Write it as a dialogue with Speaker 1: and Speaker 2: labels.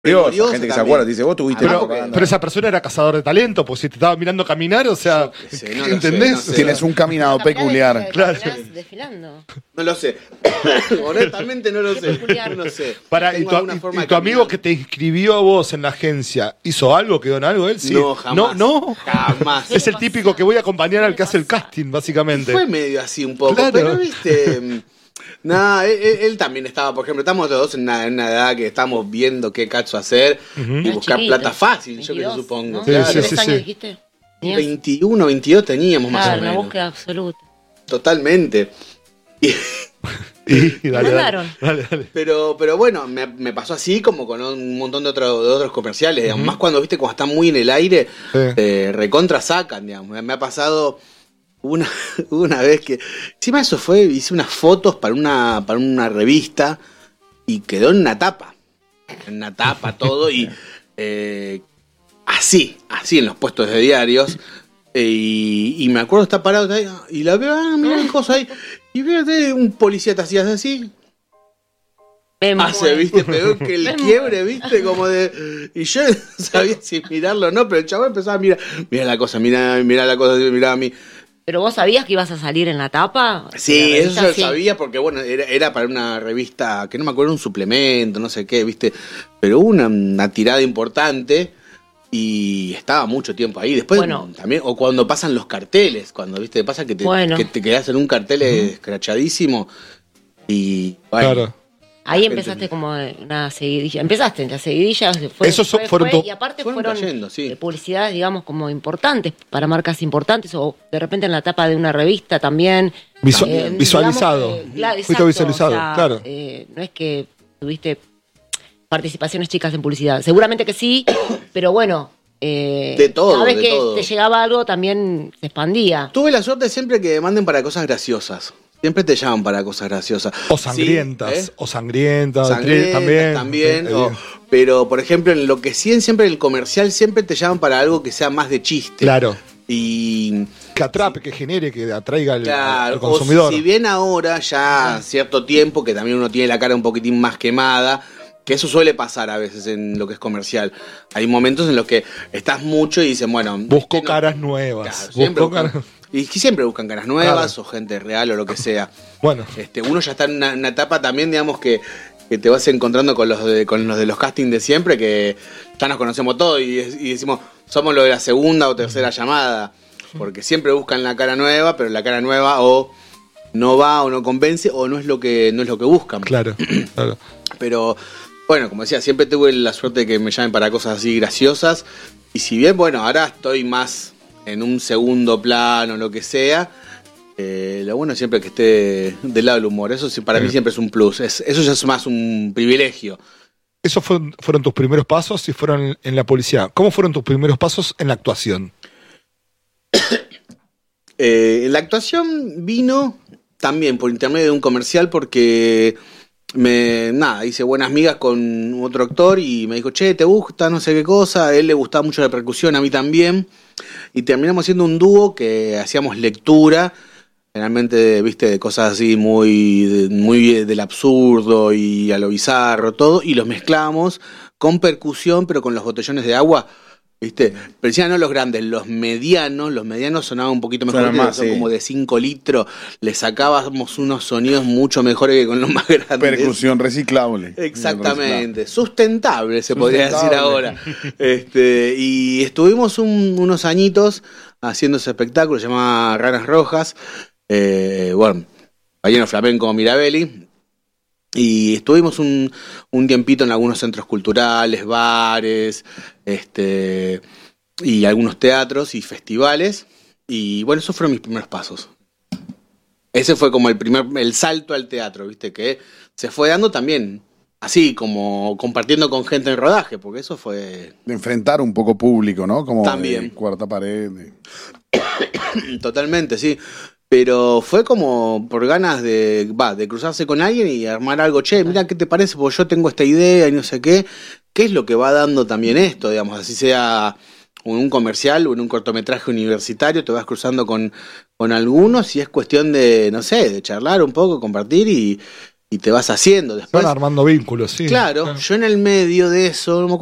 Speaker 1: Dios, gente que se acuerda, dice, vos tuviste
Speaker 2: pero esa persona era cazador de talento, pues si te estaba mirando caminar, o sea,
Speaker 1: no
Speaker 2: ¿entendés?
Speaker 1: No sé. Tienes un caminado peculiar.
Speaker 3: Claro. Desfilando.
Speaker 4: No lo sé. Honestamente no lo sé. No lo sé.
Speaker 2: ¿Y tu amigo que te inscribió a vos en la agencia, hizo algo? ¿Quedó en algo él? Sí.
Speaker 4: No, jamás.
Speaker 2: No.
Speaker 4: Jamás.
Speaker 2: Es el típico que voy a acompañar al que hace el casting, básicamente.
Speaker 4: Fue medio así un poco,
Speaker 2: Claro.
Speaker 4: pero viste... Nada, él también estaba, por ejemplo, estamos los dos en una edad que estamos viendo qué cacho hacer y buscar plata fácil, 22, yo que supongo.
Speaker 3: ¿no?
Speaker 4: Claro.
Speaker 2: Sí.
Speaker 3: ¿3 años dijiste?
Speaker 4: 21, 22 teníamos más o
Speaker 3: Claro,
Speaker 4: menos.
Speaker 3: una búsqueda absoluta.
Speaker 4: Totalmente.
Speaker 2: Y dale.
Speaker 4: Pero bueno, me pasó así como con un montón de otros comerciales, digamos. Más cuando están muy en el aire, recontra sacan, digamos. Me ha pasado una vez que... Encima eso hice unas fotos para una revista y quedó en una tapa. En una tapa todo y así en los puestos de diarios. Y me acuerdo estar parado ahí, y la veo, mirá cosa ahí. Y fíjate, un policía te hacía así. ¿Viste? Pegó que el quiebre, ¿viste? Como de... Y yo no sabía si mirarlo o no, pero el chaval empezaba a mirar la cosa, mirá la cosa, mirá a mí.
Speaker 3: ¿Pero vos sabías que ibas a salir en la tapa?
Speaker 4: Sí, eso yo lo sabía porque, bueno, era para una revista, que no me acuerdo, un suplemento, no sé qué, ¿viste? Pero hubo una tirada importante y estaba mucho tiempo ahí. Después también, o cuando pasan los carteles, cuando, ¿viste? Pasa que te quedás en un cartel escrachadísimo y... Bueno,
Speaker 2: claro.
Speaker 3: Ahí empezaste como una seguidilla. Empezaste en la seguidilla. Y aparte fueron
Speaker 4: cayendo, sí.
Speaker 3: Publicidades, digamos, como importantes, para marcas importantes, o de repente en la tapa de una revista también.
Speaker 2: Visualizado.
Speaker 3: Claro,
Speaker 2: fuiste visualizado,
Speaker 3: o sea,
Speaker 2: claro.
Speaker 3: No es que tuviste participaciones chicas en publicidad. Seguramente que sí, pero bueno...
Speaker 4: de todo,
Speaker 3: cada vez que
Speaker 4: todo.
Speaker 3: te llegaba algo también se expandía.
Speaker 4: Tuve la suerte siempre que me manden para cosas graciosas. Siempre te llaman para cosas graciosas.
Speaker 2: O sangrientas.
Speaker 4: ¿Sí?
Speaker 2: O sangrientas
Speaker 4: también. Pero, por ejemplo, en lo que siempre en el comercial, siempre te llaman para algo que sea más de chiste.
Speaker 2: Claro.
Speaker 4: Y...
Speaker 2: que atrape, que genere, que atraiga al
Speaker 4: o
Speaker 2: consumidor.
Speaker 4: Si bien ahora, ya cierto tiempo, que también uno tiene la cara un poquitín más quemada, que eso suele pasar a veces en lo que es comercial. Hay momentos en los que estás mucho y dicen, bueno...
Speaker 2: Busco caras nuevas.
Speaker 4: Claro, y siempre buscan caras nuevas, o gente real o lo que sea.
Speaker 2: Bueno.
Speaker 4: Uno ya está en una etapa también, digamos, que te vas encontrando con los de los castings de siempre, que ya nos conocemos todos y decimos, somos los de la segunda o tercera llamada. Porque siempre buscan la cara nueva, pero la cara nueva o no va o no convence o no es lo que buscan.
Speaker 2: Claro.
Speaker 4: Pero, bueno, como decía, siempre tuve la suerte de que me llamen para cosas así graciosas. Y si bien, bueno, ahora estoy más en un segundo plano, lo que sea, lo bueno es siempre que esté del lado del humor. Eso para mí siempre es un plus. Eso ya es más un privilegio.
Speaker 2: ¿Esos fueron tus primeros pasos y fueron en la publicidad? ¿Cómo fueron tus primeros pasos en la actuación?
Speaker 4: La actuación vino también por intermedio de un comercial porque... hice buenas migas con otro actor y me dijo, che, ¿te gusta? No sé qué cosa. A él le gustaba mucho la percusión, a mí también. Y terminamos haciendo un dúo que hacíamos lectura, generalmente, viste, de cosas así muy del absurdo y a lo bizarro, todo. Y los mezclábamos con percusión, pero con los botellones de agua, viste. Pero encima no los grandes, los medianos sonaban un poquito mejor, son como de 5 litros. Le sacábamos unos sonidos mucho mejores que con los más grandes.
Speaker 1: Percusión reciclable.
Speaker 4: Exactamente, sustentable se podría decir ahora. Y estuvimos unos añitos haciendo ese espectáculo, se llama Ranas Rojas, Balleno Flamenco Mirabelli. Y estuvimos un tiempito en algunos centros culturales, bares, y algunos teatros y festivales. Y bueno, esos fueron mis primeros pasos. Ese fue como el salto al teatro, viste, que se fue dando también, así como compartiendo con gente en rodaje, porque eso fue...
Speaker 1: De enfrentar un poco público, ¿no? Como
Speaker 4: también.
Speaker 1: Cuarta pared.
Speaker 4: Totalmente, sí. Pero fue como por ganas de cruzarse con alguien y armar algo. Che, mira, ¿qué te parece? Porque yo tengo esta idea y no sé qué. ¿Qué es lo que va dando también esto? Digamos, así sea en un comercial o en un cortometraje universitario, te vas cruzando con algunos y es cuestión de, no sé, de charlar un poco, compartir y y te vas haciendo después.
Speaker 2: Van armando vínculos, sí.
Speaker 4: Claro, yo en el medio de eso, no me